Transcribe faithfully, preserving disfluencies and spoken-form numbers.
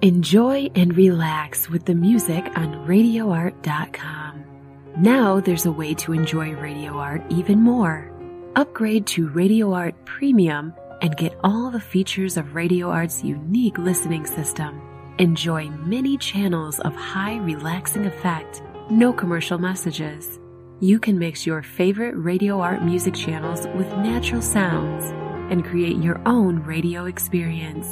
Enjoy and relax with the music on radio art dot com. Now there's a way to enjoy Radio Art even more. Upgrade to Radio Art Premium and get all the features of Radio Art's unique listening system. Enjoy many channels of high relaxing effect, no commercial messages. You can mix your favorite Radio Art music channels with natural sounds and create your own radio experience.